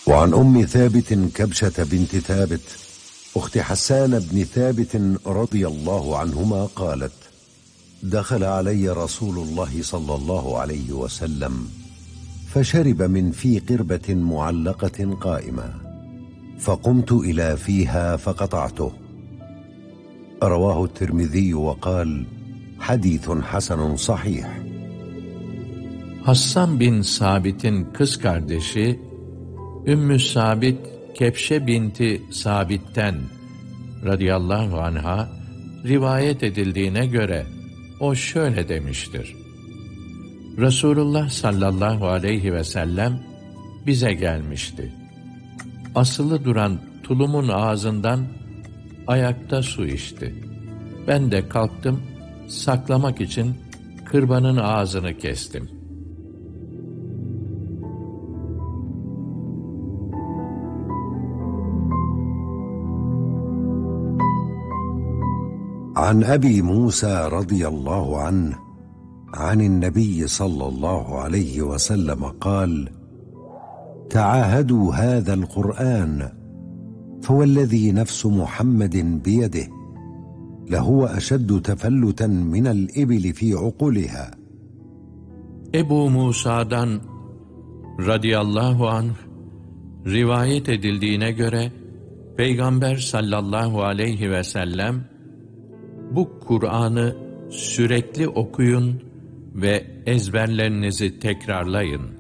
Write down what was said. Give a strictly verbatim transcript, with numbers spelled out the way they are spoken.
وعن أم ثابت كبشة بنت ثابت أخت حسان بن ثابت رضي الله عنهما قالت: دخل علي رسول الله صلى الله عليه وسلم فشرب من في قربة معلقة قائمة، فقمت إلى فيها faqata'tuh. رواه الترمذي وقال: حديث حسن صحيح. Hassan bin Sabit'in kız kardeşi Ümmü Sabit Kebşe binti Sabit'ten radıyallahu anha rivayet edildiğine göre o şöyle demiştir: Resulullah sallallahu aleyhi ve sellem bize gelmişti. Asılı duran tulumun ağzından ayakta su içti. Ben de kalktım, saklamak için kırbanın ağzını kestim. عن أبي موسى رضي الله عنه عن النبي صلى الله عليه وسلم قال: تعاهدوا هذا القرآن فوالذي نفس محمد بيده لهو أشد تفلتا من الإبل في عقولها. Ebu Musa'dan radıyallahu anh rivayet edildiğine göre Peygamber sallallahu aleyhi ve sellem bu Kur'an'ı sürekli okuyun ve ezberlerinizi tekrarlayın.